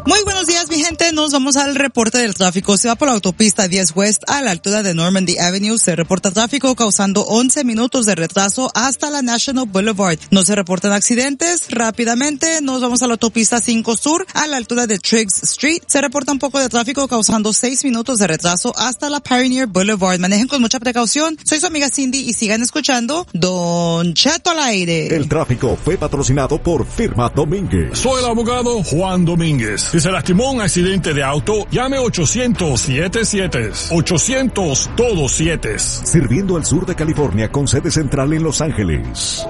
Muy buenos días, mi gente. Nos vamos al reporte del tráfico. Se va por la autopista 10 West a la altura de Normandy Avenue. Se reporta tráfico causando 11 minutos de retraso hasta la National Boulevard. No se reportan accidentes. Rápidamente nos vamos a la autopista 5 Sur a la altura de Triggs Street. Se reporta un poco de tráfico causando 6 minutos de retraso hasta la Pioneer Boulevard. Manejen con mucha precaución. Soy su amiga Cindy y sigan escuchando Don Cheto al aire. El tráfico fue patrocinado por Firma Domínguez. Soy el abogado Juan Domínguez. Si se lastimó un accidente de auto, llame 800-77. 800 todos 7. Sirviendo al sur de California con sede central en Los Ángeles.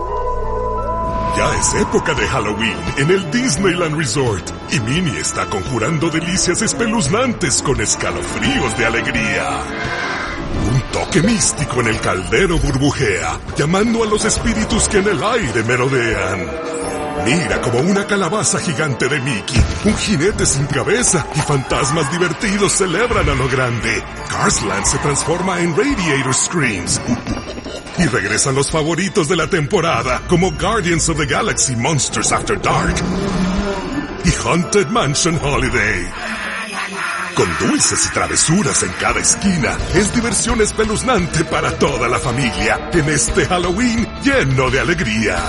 Ya es época de Halloween en el Disneyland Resort y Minnie está conjurando delicias espeluznantes con escalofríos de alegría. Un toque místico en el caldero burbujea, llamando a los espíritus que en el aire merodean. Mira como una calabaza gigante de Mickey, un jinete sin cabeza y fantasmas divertidos celebran a lo grande. Cars Land se transforma en Radiator Screams. Y regresan los favoritos de la temporada, como Guardians of the Galaxy Monsters After Dark y Haunted Mansion Holiday. Con dulces y travesuras en cada esquina, es diversión espeluznante para toda la familia en este Halloween lleno de alegría.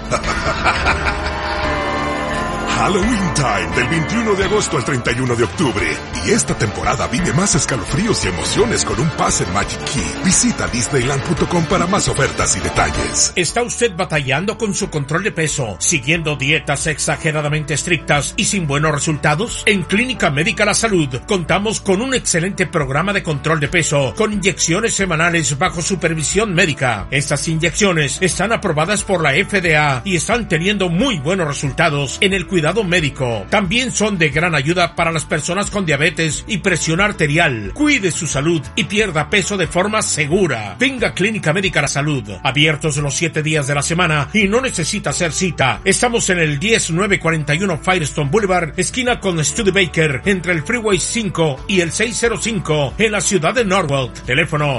Halloween Time del 21 de agosto al 31 de octubre. Y esta temporada vive más escalofríos y emociones con un pase en Magic Key. Visita Disneyland.com para más ofertas y detalles. ¿Está usted batallando con su control de peso, siguiendo dietas exageradamente estrictas y sin buenos resultados? En Clínica Médica La Salud contamos con un excelente programa de control de peso con inyecciones semanales bajo supervisión médica. Estas inyecciones están aprobadas por la FDA y están teniendo muy buenos resultados en el cuidado médico. También son de gran ayuda para las personas con diabetes y presión arterial. Cuide su salud y pierda peso de forma segura. Venga a Clínica Médica La Salud. Abiertos los 7 días de la semana y no necesita hacer cita. Estamos en el 10941 Firestone Boulevard, esquina con Studebaker, entre el Freeway 5 y el 605 en la ciudad de Norwalk. Teléfono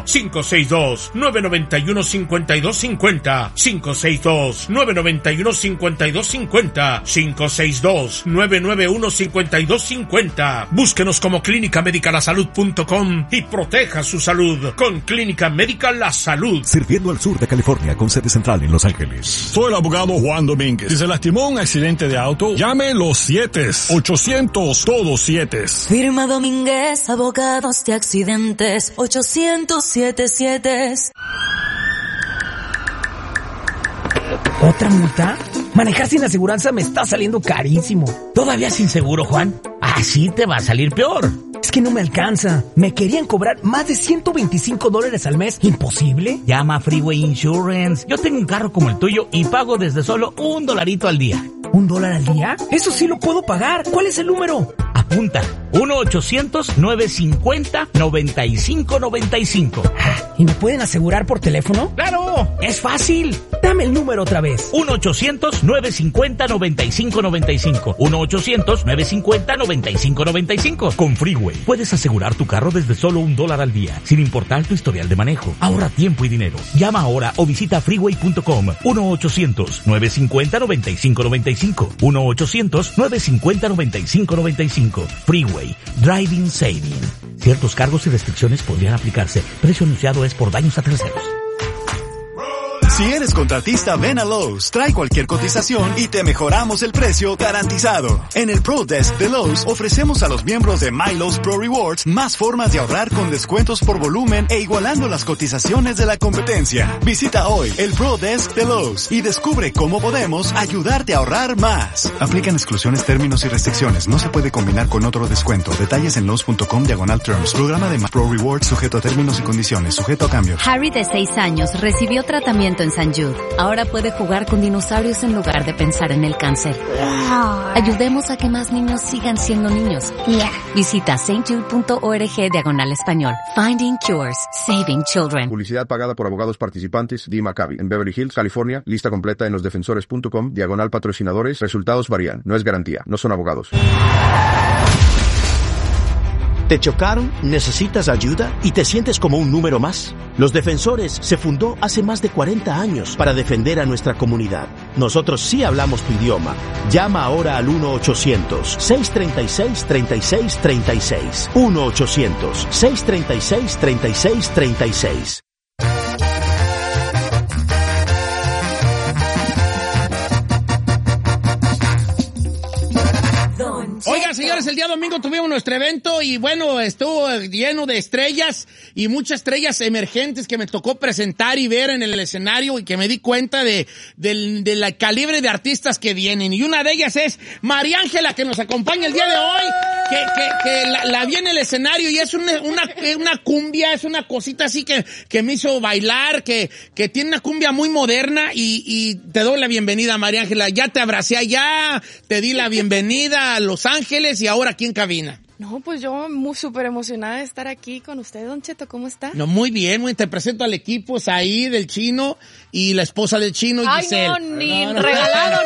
562-991-5250. 562-991-5250. 562-991-5250. Búsquenos como clínicamedicalasalud.com y proteja su salud con Clínica Médica La Salud. Sirviendo al sur de California con sede central en Los Ángeles. Soy el abogado Juan Domínguez. Si se lastimó un accidente de auto, llame los 7. 800 todos 7. Firma Domínguez, abogados de accidentes. 800-77. ¿Otra multa? Manejar sin aseguranza me está saliendo carísimo. ¿Todavía sin seguro, Juan? Así te va a salir peor. Es que no me alcanza. Me querían cobrar más de $125 al mes. ¿Imposible? Llama a Freeway Insurance. Yo tengo un carro como el tuyo y pago desde solo $1 al día. ¿$1 al día? Eso sí lo puedo pagar. ¿Cuál es el número? Apunta. 1-800-950-9595. ¿Y me pueden asegurar por teléfono? ¡Claro! ¡Es fácil! Dame el número otra vez. 1-800-950-9595. 1-800-950-9595. Con Freeway puedes asegurar tu carro desde solo $1 al día, sin importar tu historial de manejo. Ahorra tiempo y dinero. Llama ahora o visita freeway.com. 1-800-950-9595. 1-800-950-9595. Freeway. Driving Saving. Ciertos cargos y restricciones podrían aplicarse. Precio anunciado es por daños a terceros. Si eres contratista, ven a Lowe's, trae cualquier cotización y te mejoramos el precio garantizado. En el Pro Desk de Lowe's ofrecemos a los miembros de My Lowe's Pro Rewards más formas de ahorrar con descuentos por volumen e igualando las cotizaciones de la competencia. Visita hoy el Pro Desk de Lowe's y descubre cómo podemos ayudarte a ahorrar más. Aplican exclusiones, términos y restricciones. No se puede combinar con otro descuento. Detalles en Lowe's.com/terms. Programa de My Pro Rewards sujeto a términos y condiciones, sujeto a cambios. Harry, de 6 años, recibió tratamiento en St. Jude. Ahora puede jugar con dinosaurios en lugar de pensar en el cáncer. Ayudemos a que más niños sigan siendo niños. Visita stjude.org/español. Finding Cures. Saving Children. Publicidad pagada por abogados participantes. Dee Maccabi. En Beverly Hills, California. Lista completa en losdefensores.com/patrocinadores. Resultados varían. No es garantía. No son abogados. ¿Te chocaron? ¿Necesitas ayuda? ¿Y te sientes como un número más? Los Defensores se fundó hace más de 40 años para defender a nuestra comunidad. Nosotros sí hablamos tu idioma. Llama ahora al 1-800-636-3636. 1-800-636-3636. Oigan, señores, el día domingo tuvimos nuestro evento y bueno, estuvo lleno de estrellas y muchas estrellas emergentes que me tocó presentar y ver en el escenario y que me di cuenta del calibre de artistas que vienen. Y una de ellas es María Ángela, que nos acompaña el día de hoy, que la vi en el escenario y es una cumbia, es una cosita así que me hizo bailar, que tiene una cumbia muy moderna y te doy la bienvenida, María Ángela. Ya te abracé allá, te di la bienvenida a Los Ángeles y ahora aquí en cabina. No, pues yo súper emocionada de estar aquí con usted, Don Cheto. ¿Cómo está? No, muy bien, te presento al equipo, es ahí del Chino y la esposa del Chino, Giselle. Ay, no, ni regalado.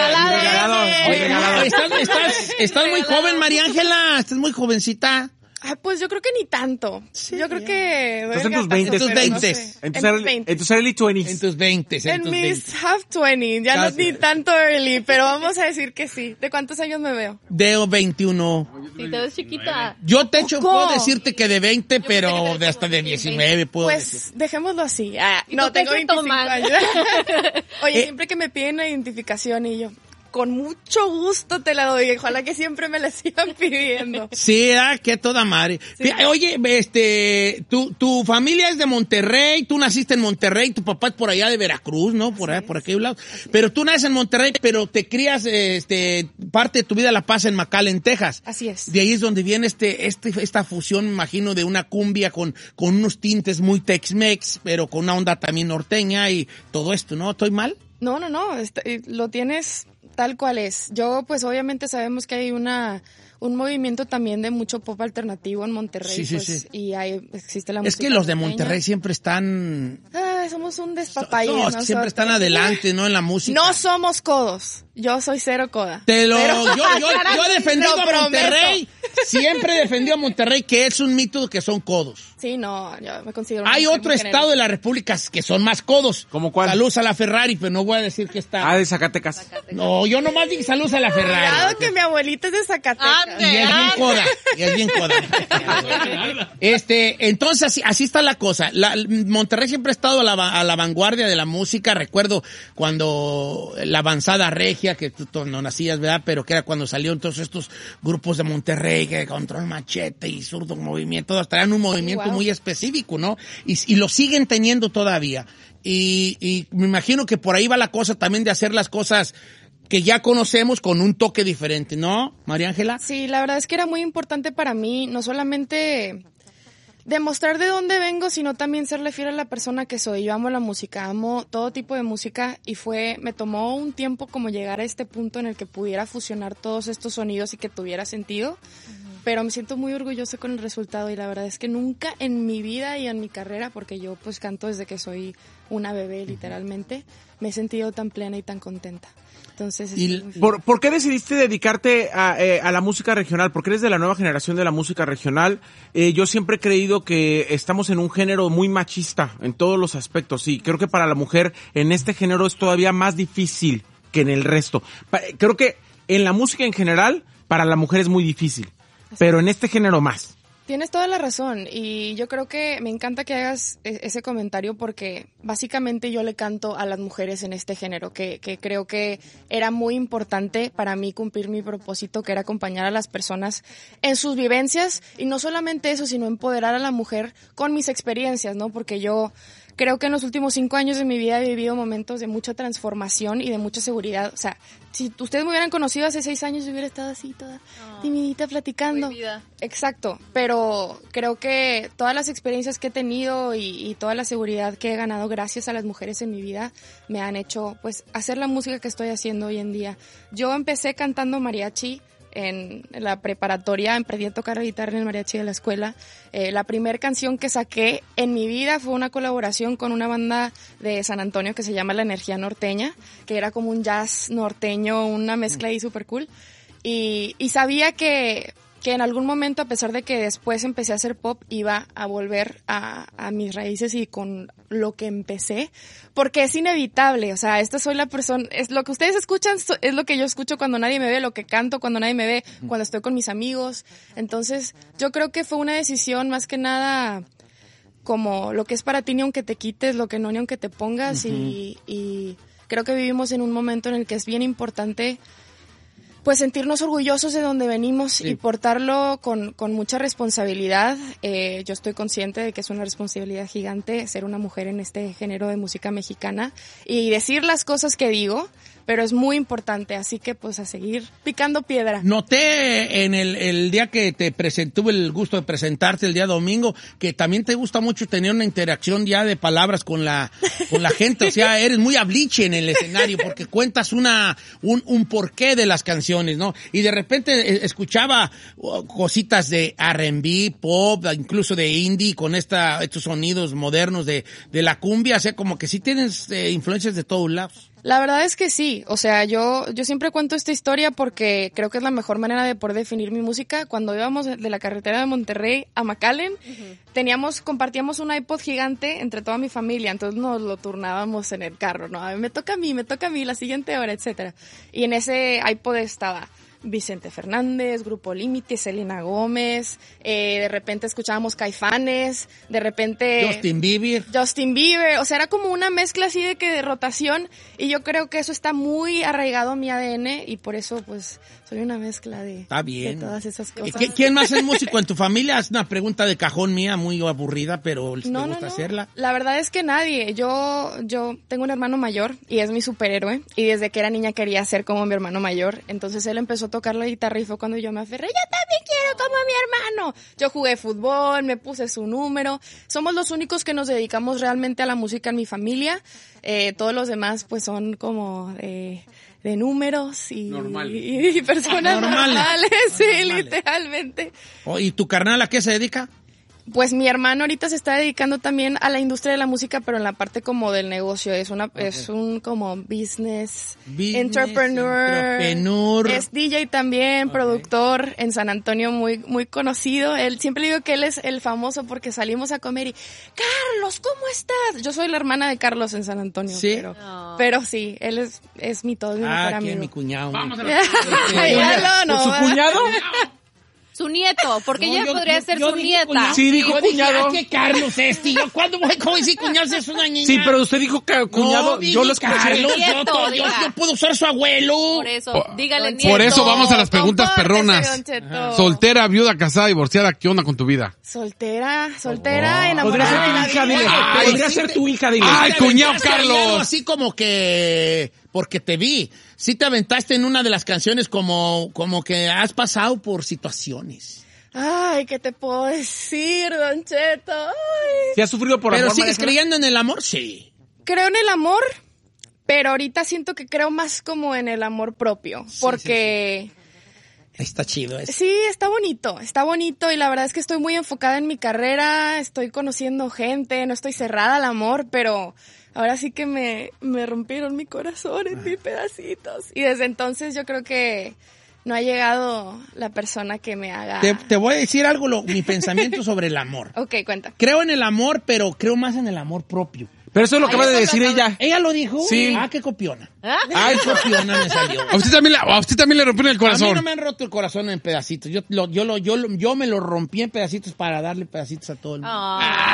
Estás muy joven, María Ángela, estás muy jovencita. Ay, pues yo creo que ni tanto. Sí, yo creo que... Estás en tus 20. En tus early 20s. En tus 20. En mis half 20. Ya no ni tanto early, pero vamos a decir que sí. ¿De cuántos años me veo? De 21. Sí, te ves chiquita. Yo puedo decirte que de 20, pero de hasta de 19 puedo decir. Pues dejémoslo así. No, tengo 25 años. Oye, siempre que me piden una identificación y yo... Con mucho gusto te la doy. Ojalá que siempre me la sigan pidiendo. Sí, que toda madre. Sí. Oye, tu familia es de Monterrey, tú naciste en Monterrey, tu papá es por allá de Veracruz, ¿no? Por allá, por aquel lado. Pero tú naces en Monterrey, pero te crías, parte de tu vida la pasas en McAllen, Texas. Así es. De ahí es donde viene esta fusión, me imagino, de una cumbia con unos tintes muy Tex-Mex, pero con una onda también norteña y todo esto, ¿no? ¿Estoy mal? No, lo tienes tal cual es. Yo, pues, obviamente sabemos que hay un movimiento también de mucho pop alternativo en Monterrey. Sí, sí. Y existe la música. Es que los de Monterrey siempre están... somos un despapalle. Siempre están adelante, ¿no? En la música. No somos codos. Yo soy cero coda. Yo he defendido a Monterrey. Siempre he defendido a Monterrey, que es un mito que son codos. Sí, no, yo me considero... Hay otro estado de la República que son más codos. ¿Cómo cuál? Saludos a la Ferrari, pero no voy a decir que está... de Zacatecas. No, yo nomás dije saludos a la Ferrari. Claro que mi abuelita es de Zacatecas. Y es bien coda. Entonces, así está la cosa. Monterrey siempre ha estado a la vanguardia de la música. Recuerdo cuando la avanzada regia, que tú no nacías, ¿verdad? Pero que era cuando salieron todos estos grupos de Monterrey, que Control Machete y Zurdo Movimiento, todos traían un movimiento muy específico, ¿no? Y lo siguen teniendo todavía. Y me imagino que por ahí va la cosa también de hacer las cosas que ya conocemos con un toque diferente, ¿no, María Ángela? Sí, la verdad es que era muy importante para mí, no solamente demostrar de dónde vengo, sino también serle fiel a la persona que soy. Yo amo la música, amo todo tipo de música y me tomó un tiempo como llegar a este punto en el que pudiera fusionar todos estos sonidos y que tuviera sentido. Pero me siento muy orgullosa con el resultado y la verdad es que nunca en mi vida y en mi carrera, porque yo pues canto desde que soy una bebé literalmente, me he sentido tan plena y tan contenta. Entonces, ¿Por qué decidiste dedicarte a la música regional? Porque eres de la nueva generación de la música regional. Yo siempre he creído que estamos en un género muy machista en todos los aspectos y creo que para la mujer en este género es todavía más difícil que en el resto. Creo que en la música en general para la mujer es muy difícil, pero en este género más. Tienes toda la razón y yo creo que me encanta que hagas ese comentario porque básicamente yo le canto a las mujeres en este género que creo que era muy importante para mí cumplir mi propósito, que era acompañar a las personas en sus vivencias y no solamente eso, sino empoderar a la mujer con mis experiencias, ¿no? Porque yo creo que en los últimos 5 años de mi vida he vivido momentos de mucha transformación y de mucha seguridad. O sea, si ustedes me hubieran conocido hace 6 años, yo hubiera estado así toda timidita platicando. Exacto, pero creo que todas las experiencias que he tenido y toda la seguridad que he ganado gracias a las mujeres en mi vida me han hecho pues hacer la música que estoy haciendo hoy en día. Yo empecé cantando mariachi en la preparatoria, aprendí a tocar la guitarra en el mariachi de la escuela. La primera canción que saqué en mi vida fue una colaboración con una banda de San Antonio que se llama La Energía Norteña, que era como un jazz norteño, una mezcla ahí súper cool. Y sabía que que en algún momento, a pesar de que después empecé a hacer pop, iba a volver a mis raíces y con lo que empecé, porque es inevitable, o sea, esta soy la persona, es lo que ustedes escuchan, es lo que yo escucho cuando nadie me ve, lo que canto cuando nadie me ve, cuando estoy con mis amigos. Entonces, yo creo que fue una decisión más que nada como lo que es para ti ni aunque te quites, lo que no ni aunque te pongas, y creo que vivimos en un momento en el que es bien importante pues sentirnos orgullosos de donde venimos y portarlo con mucha responsabilidad. Yo estoy consciente de que es una responsabilidad gigante ser una mujer en este género de música mexicana y decir las cosas que digo, pero es muy importante, así que pues a seguir picando piedra. Noté en el día que tuve el gusto de presentarte el día domingo, que también te gusta mucho tener una interacción ya de palabras con la gente, o sea, eres muy habliche en el escenario porque cuentas un porqué de las canciones, ¿no? Y de repente escuchaba cositas de R&B, pop, incluso de indie, con estos sonidos modernos de la cumbia, o sea, como que sí tienes influencias de todos lados. La verdad es que sí, o sea, yo siempre cuento esta historia porque creo que es la mejor manera de poder definir mi música. Cuando íbamos de la carretera de Monterrey a McAllen, compartíamos un iPod gigante entre toda mi familia, entonces nos lo turnábamos en el carro, ¿no? A mí me toca a mí, la siguiente hora, etcétera. Y en ese iPod estaba Vicente Fernández, Grupo Límite, Selena Gómez, de repente escuchábamos Caifanes, de repente Justin Bieber, o sea, era como una mezcla así de rotación, y yo creo que eso está muy arraigado a mi ADN y por eso pues soy una mezcla de todas esas cosas. ¿Quién más es músico en tu familia? Es una pregunta de cajón mía, muy aburrida, pero me gusta hacerla. La verdad es que nadie. Yo tengo un hermano mayor y es mi superhéroe, y desde que era niña quería ser como mi hermano mayor, entonces él empezó a tocar la guitarra y fue cuando yo me aferré, yo también quiero como mi hermano. Yo jugué fútbol, me puse su número. Somos los únicos que nos dedicamos realmente a la música en mi familia. Todos los demás pues son como de números y personas normales, sí, literalmente. ¿Y tu carnal a qué se dedica? Pues mi hermano ahorita se está dedicando también a la industria de la música, pero en la parte como del negocio. Es un como business entrepreneur. Es DJ también, productor en San Antonio, muy, muy conocido. Él, siempre le digo que él es el famoso porque salimos a comer y, Carlos, ¿cómo estás? Yo soy la hermana de Carlos en San Antonio. Sí. Pero sí, él es mi todo, mi mejor amigo. Mi cuñado. Vamos a ¿Su cuñado? Su nieto, porque ella podría ser su nieta. Sí, dijo cuñado. ¿Qué Carlos es, tío? ¿Cuándo voy a decir cuñado si es una niña? Sí, pero usted dijo cuñado, no, yo lo escuché. Carlos, yo puedo usar su abuelo. Por eso, dígale nieto. Por eso vamos a las preguntas perronas. Soltera, viuda, casada, divorciada, ¿qué onda con tu vida? Soltera, enamorada. Podría ser tu hija, dile. Ay, cuñado Carlos. Así como que, porque te vi. Sí te aventaste en una de las canciones como que has pasado por situaciones. Ay, ¿qué te puedo decir, Don Cheto? ¿Sí has sufrido por amor? ¿Pero sigues creyendo en el amor? Sí. Creo en el amor, pero ahorita siento que creo más como en el amor propio, porque... Sí. Está chido eso. Sí, está bonito y la verdad es que estoy muy enfocada en mi carrera, estoy conociendo gente, no estoy cerrada al amor, pero... Ahora sí que me rompieron mi corazón en mil pedacitos. Y desde entonces yo creo que no ha llegado la persona que me haga... Te voy a decir algo, mi pensamiento sobre el amor. Ok, cuenta. Creo en el amor, pero creo más en el amor propio. Pero eso es lo que acaba de decir ella. ¿Ella lo dijo? Sí. Ah, qué copiona. Ay, copiona me salió. A usted también le rompieron el corazón. A mí no me han roto el corazón en pedacitos. Yo me lo rompí en pedacitos para darle pedacitos a todo el mundo.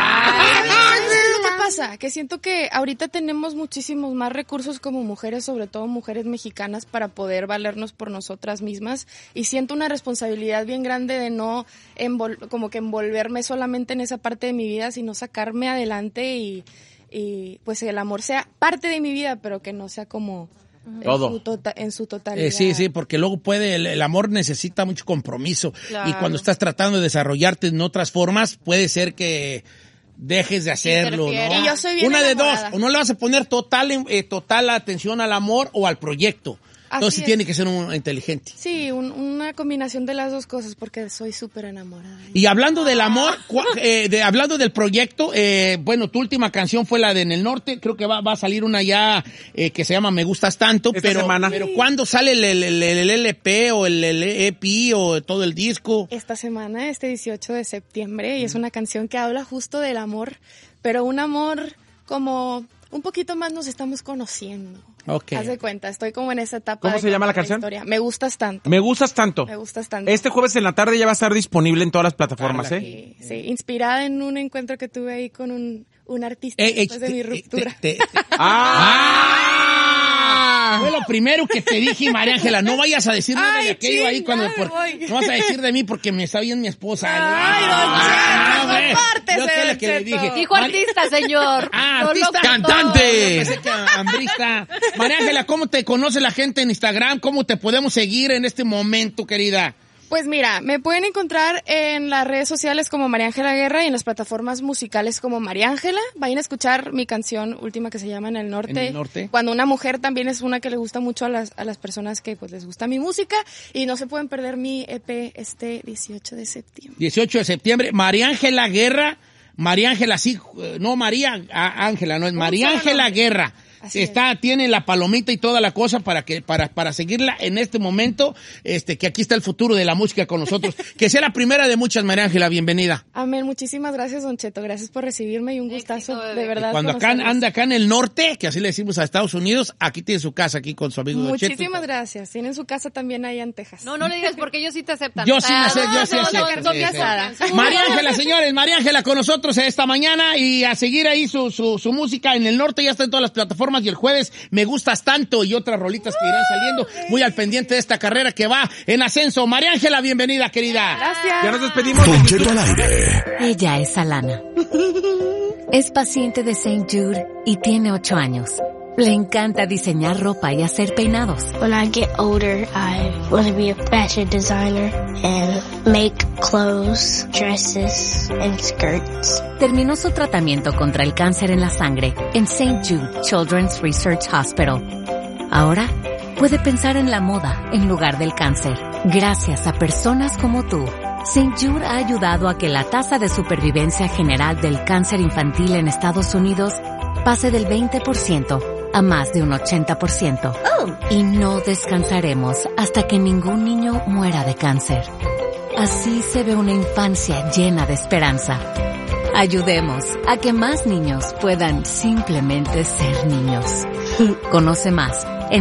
¿Qué pasa? Que siento que ahorita tenemos muchísimos más recursos como mujeres, sobre todo mujeres mexicanas, para poder valernos por nosotras mismas, y siento una responsabilidad bien grande de no como que envolverme solamente en esa parte de mi vida, sino sacarme adelante y pues el amor sea parte de mi vida, pero que no sea como todo en su totalidad. Sí, porque luego el amor necesita mucho compromiso, y cuando estás tratando de desarrollarte en otras formas, puede ser que dejes de hacerlo, ¿no? Y yo soy bien una enamorada. de dos, o no le vas a poner total atención al amor o al proyecto. Entonces tiene que ser un inteligente. Sí, una combinación de las dos cosas, porque soy súper enamorada. Y hablando del amor, hablando del proyecto, bueno, tu última canción fue la de En el Norte, creo que va a salir una ya que se llama Me Gustas Tanto, pero ¿cuándo sale el LP o el EP o todo el disco? Esta semana, este 18 de septiembre, y es una canción que habla justo del amor, pero un amor como un poquito más nos estamos conociendo. Okay. Haz de cuenta, estoy como en esa etapa. ¿Cómo se llama la canción? Historia. Me Gustas Tanto. Me Gustas Tanto. Me Gustas Tanto. Este jueves en la tarde ya va a estar disponible en todas las plataformas, Sí, inspirada en un encuentro que tuve ahí con un artista después de mi ruptura. Fue lo primero que te dije, María Ángela, no vayas a decir nada de aquello ahí cuando... no vas a decir de mí porque me está bien mi esposa. Ay, Yo qué le que le dije. Dijo artista, señor. Artista. Cantante. Hambrista. María Ángela, ¿cómo te conoce la gente en Instagram? ¿Cómo te podemos seguir en este momento, querida? Pues mira, me pueden encontrar en las redes sociales como María Ángela Guerra y en las plataformas musicales como María Ángela. Vayan a escuchar mi canción última que se llama En el Norte. En el Norte. Cuando una mujer también es una que le gusta mucho a las personas que pues les gusta mi música. Y no se pueden perder mi EP este 18 de septiembre. 18 de septiembre. María Ángela Guerra. María Ángela, sí, no María Ángela, no es María Ángela Guerra. Tiene la palomita y toda la cosa para seguirla en este momento, que aquí está el futuro de la música con nosotros. Que sea la primera de muchas, María Ángela, bienvenida. Amén, muchísimas gracias, Don Cheto, gracias por recibirme y un gustazo, de verdad. Y cuando anda acá en el norte, que así le decimos a Estados Unidos, aquí tiene su casa, aquí con su amigo Don Cheto. Muchísimas gracias, tienen su casa también allá en Texas. No le digas porque ellos sí te aceptan. Yo sí me acepto. María Ángela, señores, María Ángela con nosotros esta mañana y a seguir ahí su música en el norte, ya está en todas las plataformas. Y el jueves Me Gustas Tanto y otras rolitas que irán saliendo. Muy al pendiente de esta carrera que va en ascenso. María Ángela, bienvenida, querida. Gracias. Ya nos despedimos. Don Cheto al aire. Ella es Alana. Es paciente de St. Jude y tiene 8 años. Le encanta diseñar ropa y hacer peinados. When I get older, I want to be a fashion designer and make clothes, dresses, and skirts. Terminó su tratamiento contra el cáncer en la sangre en St. Jude Children's Research Hospital. Ahora puede pensar en la moda en lugar del cáncer. Gracias a personas como tú, St. Jude ha ayudado a que la tasa de supervivencia general del cáncer infantil en Estados Unidos pase del 20% a más de un 80%. Y no descansaremos hasta que ningún niño muera de cáncer. Así se ve una infancia llena de esperanza. Ayudemos a que más niños puedan simplemente ser niños. Conoce más en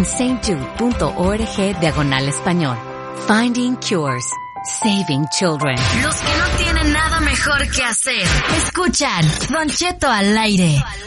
stjude.org/español. Finding Cures. Saving Children. Los que no tienen nada mejor que hacer. Escuchan Don Cheto al aire.